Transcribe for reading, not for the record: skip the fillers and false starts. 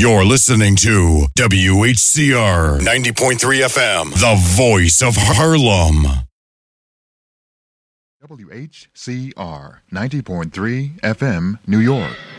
You're listening to WHCR 90.3 FM, the voice of Harlem. WHCR 90.3 FM, New York.